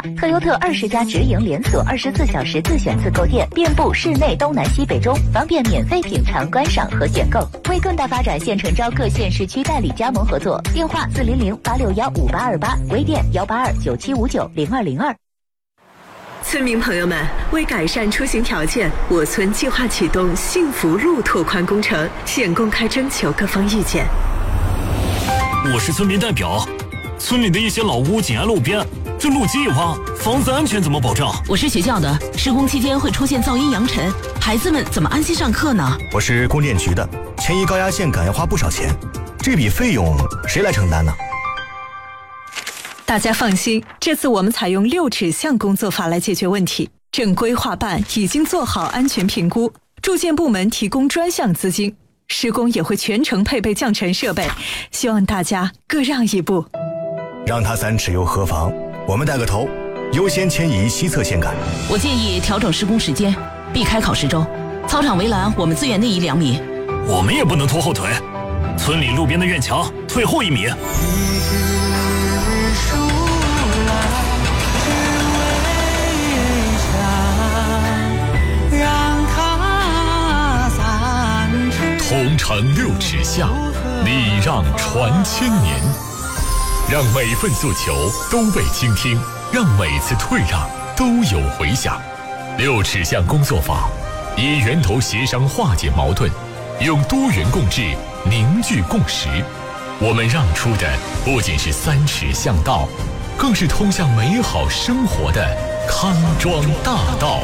特优特20家直营连锁，24小时自选自购店，遍布市内东南西北中，方便免费品尝、观赏和选购。为更大发展，现诚招各县市区代理加盟合作，电话400-861-5828，微店182-9759-0202。 村民朋友们，为改善出行条件，我村计划启动幸福路拓宽工程，现公开征求各方意见。 我是村民代表，村里的一些老屋紧挨路边，这路基一挖，房子安全怎么保障？ 我是学校的，施工期间会出现噪音扬尘，孩子们怎么安心上课呢？ 我是供电局的，迁移高压线杆要花不少钱，这笔费用谁来承担呢？ 大家放心，这次我们采用6指向工作法来解决问题。正规划办已经做好安全评估，住建部门提供专项资金，施工也会全程配备降尘设备，希望大家各让一步。 让他3尺又何妨？我们带个头，优先迁移西侧线杆。 我建议调整施工时间，避开考试周。操场围栏我们自愿内移2米。 我们也不能拖后腿，村里路边的院墙退后1米。 同城6尺巷，礼让传千年，让每份诉求都被倾听，让每次退让都有回响。6尺巷工作法以源头协商化解矛盾，用多元共治凝聚共识。我们让出的不仅是3尺巷道，更是通向美好生活的康庄大道。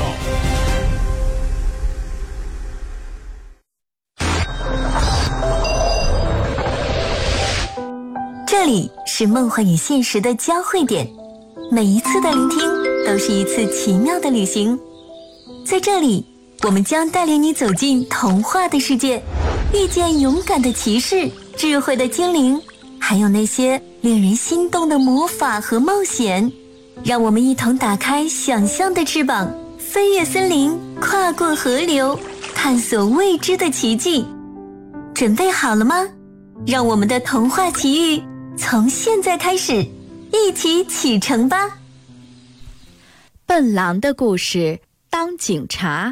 这里是梦幻与现实的交汇点，每一次的聆听都是一次奇妙的旅行。在这里，我们将带领你走进童话的世界，遇见勇敢的骑士、智慧的精灵，还有那些令人心动的魔法和冒险。让我们一同打开想象的翅膀，飞越森林，跨过河流，探索未知的奇迹。准备好了吗？让我们的童话奇遇从现在开始，一起启程吧。 笨狼的故事，当警察。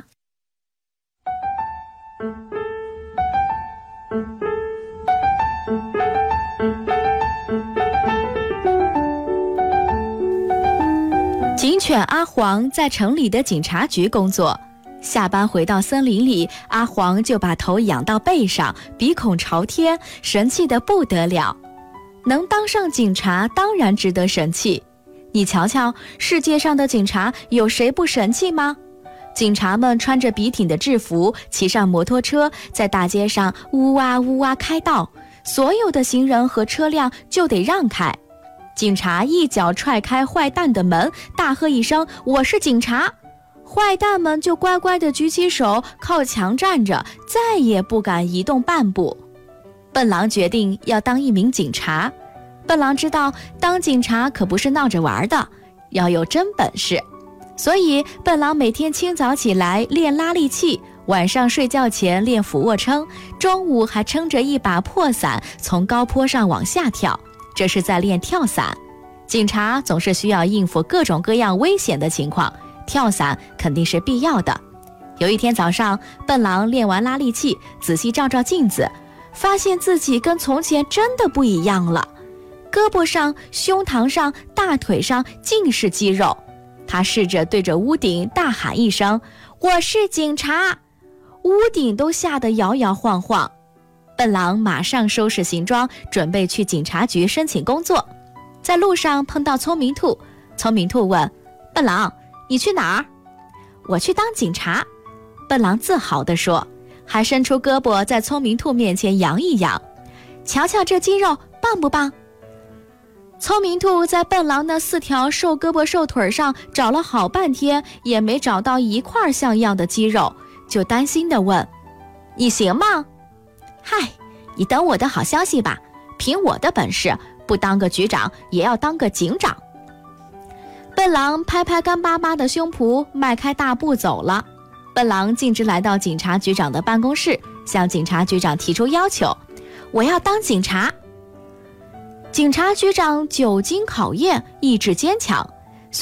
警犬阿黄在城里的警察局工作，下班回到森林里，阿黄就把头仰到背上，鼻孔朝天，神气得不得了。能当上警察当然值得神气，你瞧瞧，世界上的警察有谁不神气吗？警察们穿着笔挺的制服，骑上摩托车，在大街上呜哇呜哇开道，所有的行人和车辆就得让开。警察一脚踹开坏蛋的门，大喝一声：“我是警察！”坏蛋们就乖乖地举起手，靠墙站着，再也不敢移动半步。笨狼决定要当一名警察。笨狼知道当警察可不是闹着玩的，要有真本事。所以笨狼每天清早起来练拉力气，晚上睡觉前练俯卧撑，中午还撑着一把破伞从高坡上往下跳，这是在练跳伞。警察总是需要应付各种各样危险的情况，跳伞肯定是必要的。有一天早上，笨狼练完拉力气，仔细照照镜子，发现自己跟从前真的不一样了。胳膊上、胸膛上、大腿上尽是肌肉。他试着对着屋顶大喊一声：“我是警察！”屋顶都吓得摇摇晃晃。笨狼马上收拾行装，准备去警察局申请工作。在路上碰到聪明兔，聪明兔问：“笨狼，你去哪儿？”“我去当警察。”笨狼自豪地说，还伸出胳膊在聪明兔面前扬一扬：“瞧瞧这肌肉，棒不棒？”聪明兔在笨狼那4条瘦胳膊瘦腿上找了好半天，也没找到一块像样的肌肉，就担心地问：“你行吗？”“嗨，你等我的好消息吧，凭我的本事，不当个局长也要当个警长。”笨狼拍拍干巴巴的胸脯，迈开大步走了。笨狼径直来到警察局长的办公室，向警察局长提出要求：“我要当警察。”警察局长久经考验，意志坚强。虽然他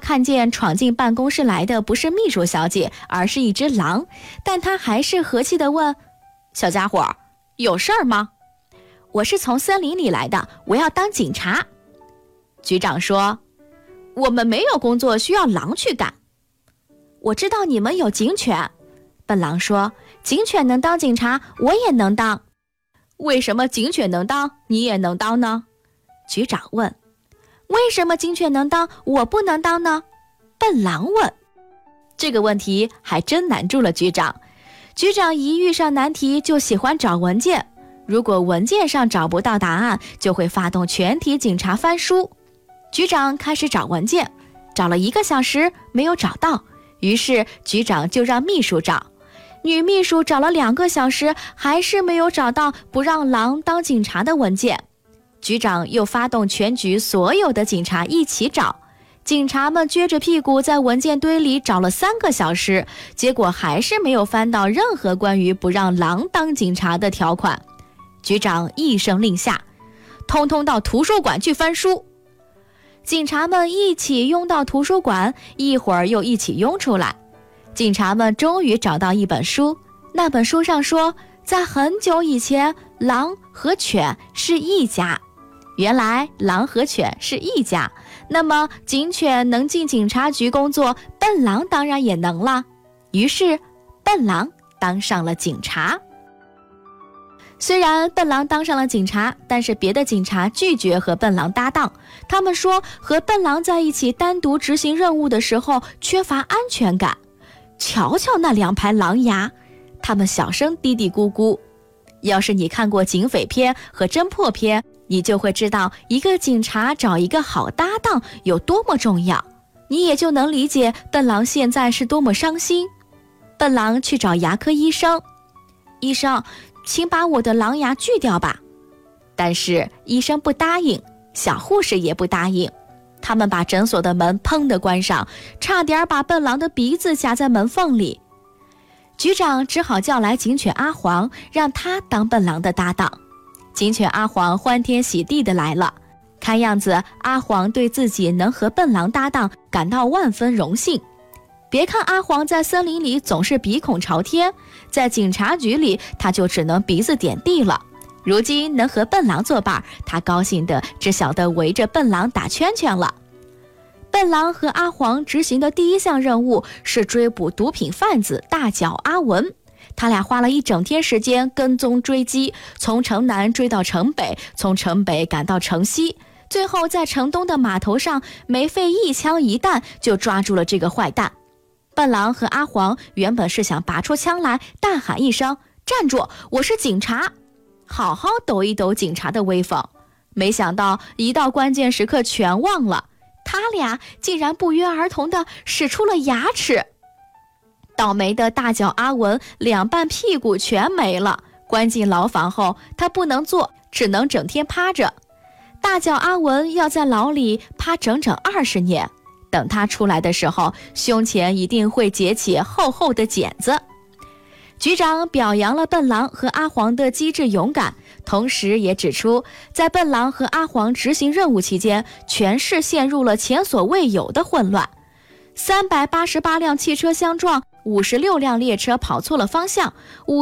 看见闯进办公室来的不是秘书小姐，而是一只狼，但他还是和气地问：小家伙，有事儿吗？我是从森林里来的，我要当警察。局长说：我们没有工作需要狼去干。我知道你们有警犬。笨狼说：警犬能当警察，我也能当。为什么警犬能当，你也能当呢？局长问。为什么警犬能当，我不能当呢？笨狼问。这个问题还真难住了局长。局长一遇上难题就喜欢找文件，如果文件上找不到答案，就会发动全体警察翻书。局长开始找文件，找了1个小时没有找到，于是局长就让秘书找。女秘书找了2个小时，还是没有找到不让狼当警察的文件。局长又发动全局所有的警察一起找，警察们撅着屁股在文件堆里找了3个小时，结果还是没有翻到任何关于不让狼当警察的条款。局长一声令下，通通到图书馆去翻书。警察们一起拥到图书馆，一会儿又一起拥出来。警察们终于找到一本书，那本书上说，在很久以前，狼和犬是一家。原来狼和犬是一家，那么警犬能进警察局工作，笨狼当然也能了。于是笨狼当上了警察。虽然笨狼当上了警察，但是别的警察拒绝和笨狼搭档，他们说和笨狼在一起单独执行任务的时候缺乏安全感。瞧瞧那2排狼牙，他们小声嘀嘀咕咕。要是你看过警匪片和侦破片，你就会知道一个警察找一个好搭档有多么重要，你也就能理解笨狼现在是多么伤心。笨狼去找牙科医生，医生，请把我的狼牙锯掉吧。但是医生不答应，小护士也不答应，他们把诊所的门砰地关上，差点把笨狼的鼻子夹在门缝里。局长只好叫来警犬阿黄，让他当笨狼的搭档。警犬阿黄欢天喜地地来了，看样子阿黄对自己能和笨狼搭档感到万分荣幸。别看阿黄在森林里总是鼻孔朝天，在警察局里他就只能鼻子点地了。如今能和笨狼作伴，他高兴的只晓得围着笨狼打圈圈了。笨狼和阿黄执行的第一项任务是追捕毒品贩子大脚阿文，他俩花了一整天时间跟踪追击，从城南追到城北，从城北赶到城西，最后在城东的码头上没费一枪一弹就抓住了这个坏蛋。笨狼和阿黄原本是想拔出枪来大喊一声站住，我是警察，好好抖一抖警察的威风，没想到一到关键时刻全忘了，他俩竟然不约而同地使出了牙齿。倒霉的大脚阿文2半屁股全没了，关进牢房后他不能坐，只能整天趴着。大脚阿文要在牢里趴整整20年，等他出来的时候，胸前一定会结起厚厚的茧子。局长表扬了笨狼和阿黄的机智勇敢，同时也指出，在笨狼和阿黄执行任务期间，全市陷入了前所未有的混乱。388辆汽车相撞，56辆列车跑错了方向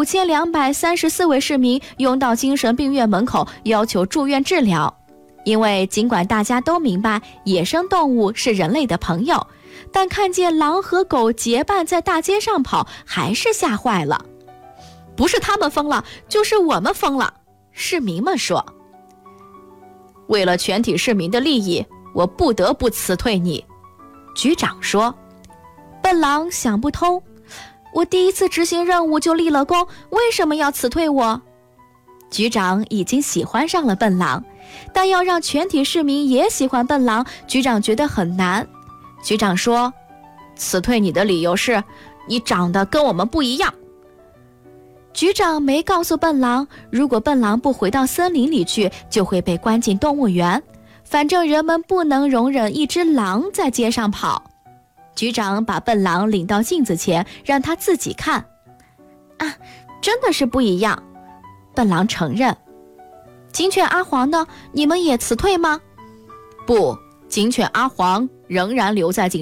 ，5234位市民拥到精神病院门口要求住院治疗。因为尽管大家都明白野生动物是人类的朋友，但看见狼和狗结伴在大街上跑，还是吓坏了。不是他们疯了，就是我们疯了，市民们说。为了全体市民的利益，我不得不辞退你，局长说。笨狼想不通，我第一次执行任务就立了功，为什么要辞退我？局长已经喜欢上了笨狼，但要让全体市民也喜欢笨狼，局长觉得很难。局长说，辞退你的理由是你长得跟我们不一样。局长没告诉笨狼，如果笨狼不回到森林里去，就会被关进动物园，反正人们不能容忍一只狼在街上跑。局长把笨狼领到镜子前，让他自己看。啊，真的是不一样。笨狼承认。警犬阿黄呢？你们也辞退吗？不，警犬阿黄仍然留在警